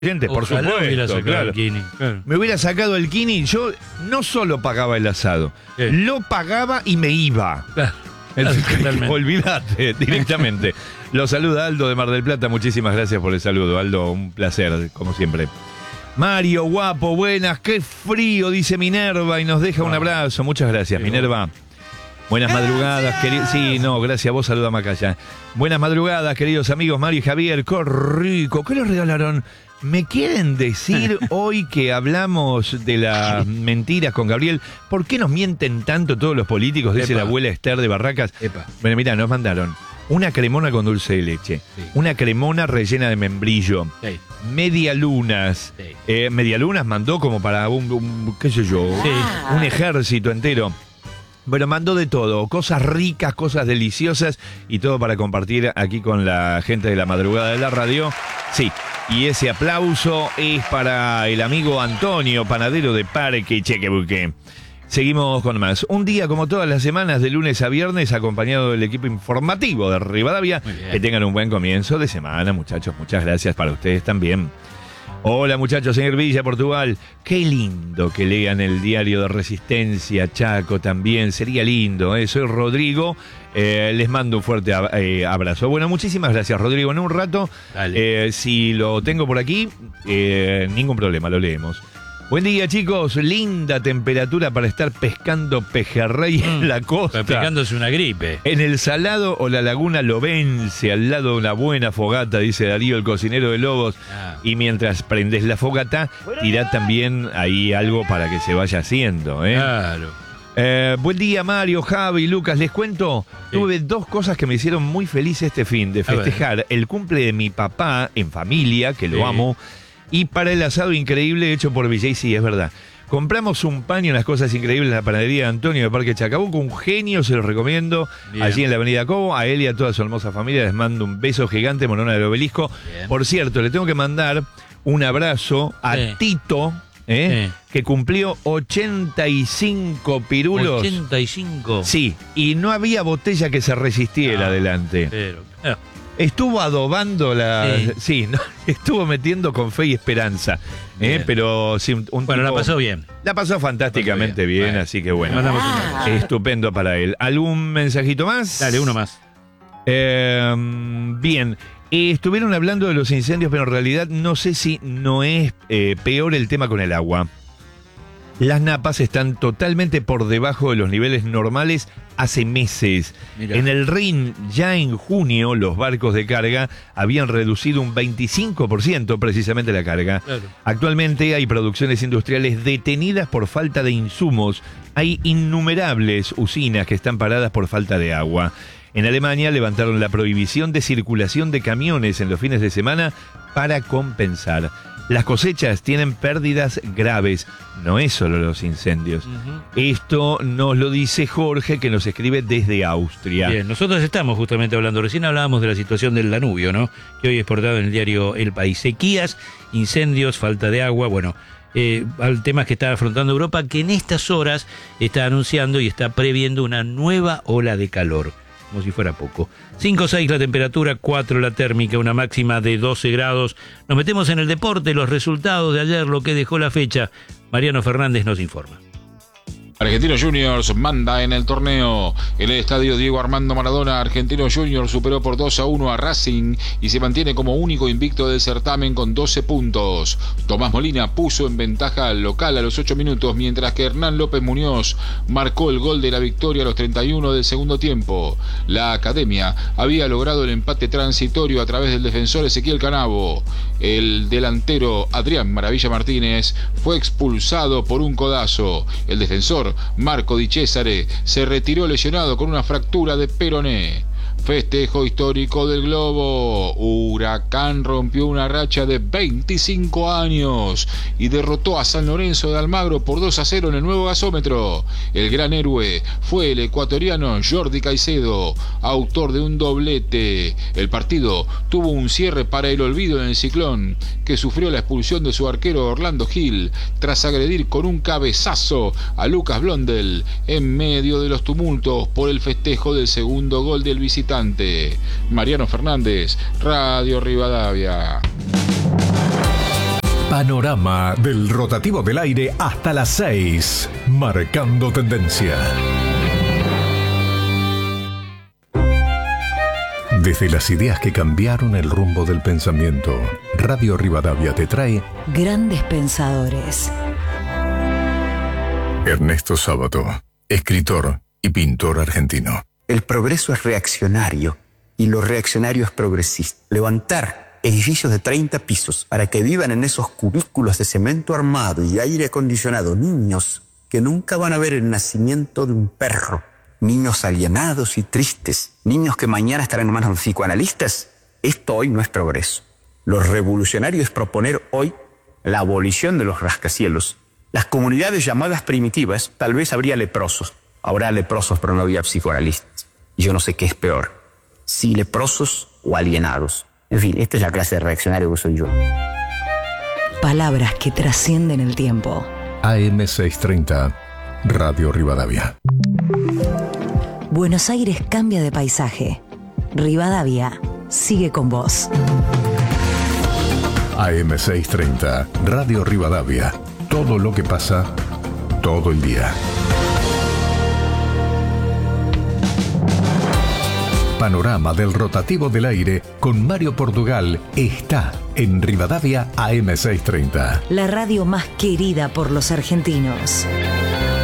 Gente, por Ojalá supuesto, hubiera sacado claro. el Kini, claro. Me hubiera sacado el Kini, yo no solo pagaba el asado, lo pagaba y me iba. Claro, totalmente. Olvídate directamente. Lo saluda Aldo de Mar del Plata, muchísimas gracias por el saludo, Aldo, un placer, como siempre. Mario, guapo, buenas, qué frío, dice Minerva y nos deja un abrazo. Muchas gracias, Minerva. Buenas madrugadas, queridos. Sí, no, gracias a vos, saluda a Macaya. Buenas madrugadas, queridos amigos Mario y Javier. ¡Qué rico! ¿Qué les regalaron? ¿Me quieren decir hoy que hablamos de las mentiras con Gabriel? ¿Por qué nos mienten tanto todos los políticos? Dice la abuela Esther de Barracas. Bueno, mira, nos mandaron una cremona con dulce de leche, una cremona rellena de membrillo, medialunas. Medialunas mandó como para un qué sé yo, un ejército entero. Bueno, mandó de todo, cosas ricas, cosas deliciosas y todo para compartir aquí con la gente de la madrugada de la radio. Sí, y ese aplauso es para el amigo Antonio, panadero de Parque Chequebuque. Seguimos con más. Un día como todas las semanas, de lunes a viernes, acompañado del equipo informativo de Rivadavia. Que tengan un buen comienzo de semana, muchachos. Muchas gracias para ustedes también. Hola muchachos, señor Villa, Portugal. Qué lindo que lean el diario de Resistencia, Chaco también. Sería lindo, ¿eh? Soy Rodrigo. Les mando un fuerte abrazo. Bueno, muchísimas gracias, Rodrigo. En un rato, si lo tengo por aquí, ningún problema, lo leemos. Buen día, chicos. Linda temperatura para estar pescando pejerrey en la costa. Pescándose una gripe. En el Salado o la Laguna Lobense, al lado de una buena fogata, dice Darío, el cocinero de Lobos. Y mientras prendes la fogata, tirá también ahí algo para que se vaya haciendo, ¿eh? Claro. Buen día, Mario, Javi, Lucas. Les cuento, tuve dos cosas que me hicieron muy feliz este fin de festejar. El cumple de mi papá en familia, que lo amo. Y para el asado increíble hecho por Villay, sí, es verdad. Compramos un paño, unas cosas increíbles en la panadería de Antonio de Parque Chacabuco. Un genio, se los recomiendo. Bien. Allí en la avenida Cobo. A él y a toda su hermosa familia les mando un beso gigante, monona del obelisco. Bien. Por cierto, le tengo que mandar un abrazo a Tito, que cumplió 85 pirulos. 85. Sí, y no había botella que se resistiera adelante. Pero, estuvo adobando la... Sí, no, estuvo metiendo con fe y esperanza. Pero sí, bueno, la pasó bien. La pasó fantásticamente bien, así que bueno. Estupendo para él. ¿Algún mensajito más? Dale, uno más. Bien. Estuvieron hablando de los incendios, pero en realidad no sé si no es peor el tema con el agua. Las napas están totalmente por debajo de los niveles normales hace meses. Mirá. En el Rin, ya en junio, los barcos de carga habían reducido un 25% precisamente la carga. Claro. Actualmente hay producciones industriales detenidas por falta de insumos. Hay innumerables usinas que están paradas por falta de agua. En Alemania levantaron la prohibición de circulación de camiones en los fines de semana para compensar. Las cosechas tienen pérdidas graves, no es solo los incendios. Esto nos lo dice Jorge, que nos escribe desde Austria. Bien, nosotros estamos justamente hablando, recién hablábamos de la situación del Danubio, ¿no? Que hoy es portada en el diario El País. Sequías, incendios, falta de agua, bueno, al tema que está afrontando Europa, que en estas horas está anunciando y está previendo una nueva ola de calor. Como si fuera poco. 5 o 6 la temperatura, 4 la térmica, una máxima de 12 grados. Nos metemos en el deporte, los resultados de ayer, lo que dejó la fecha. Mariano Fernández nos informa. Argentinos Juniors manda en el torneo. En el estadio Diego Armando Maradona, Argentinos Juniors superó por 2-1 a Racing y se mantiene como único invicto del certamen con 12 puntos. Tomás Molina puso en ventaja al local a los 8 minutos, mientras que Hernán López Muñoz marcó el gol de la victoria a los 31 del segundo tiempo. La Academia había logrado el empate transitorio a través del defensor Ezequiel Canavo. El delantero Adrián Maravilla Martínez fue expulsado por un codazo. El defensor Marco Di Cesare se retiró lesionado con una fractura de peroné. Festejo histórico del globo. Huracán rompió una racha de 25 años y derrotó a San Lorenzo de Almagro por 2-0 en el nuevo gasómetro. El gran héroe fue el ecuatoriano Jordi Caicedo, autor de un doblete. El partido tuvo un cierre para el olvido en el Ciclón, que sufrió la expulsión de su arquero Orlando Gil tras agredir con un cabezazo a Lucas Blondel en medio de los tumultos por el festejo del segundo gol del visitante. Mariano Fernández, Radio Rivadavia. Panorama del rotativo del aire hasta las 6, marcando tendencia. Desde las ideas que cambiaron el rumbo del pensamiento, Radio Rivadavia te trae Grandes Pensadores. Ernesto Sábato, escritor y pintor argentino. El progreso es reaccionario y lo reaccionario es progresista. Levantar edificios de 30 pisos para que vivan en esos cubículos de cemento armado y aire acondicionado niños que nunca van a ver el nacimiento de un perro, niños alienados y tristes, niños que mañana estarán en manos de los psicoanalistas. Esto hoy no es progreso. Lo revolucionario es proponer hoy la abolición de los rascacielos. Las comunidades llamadas primitivas, tal vez habría leprosos. Habrá leprosos, pero no había psicoanalistas. Y yo no sé qué es peor, si leprosos o alienados. En fin, esta es la clase de reaccionario que soy yo. Palabras que trascienden el tiempo. AM630, Radio Rivadavia. Buenos Aires cambia de paisaje. Rivadavia sigue con vos. AM630, Radio Rivadavia. Todo lo que pasa, todo el día. Panorama del rotativo del aire con Mario Portugal está en Rivadavia AM630. La radio más querida por los argentinos.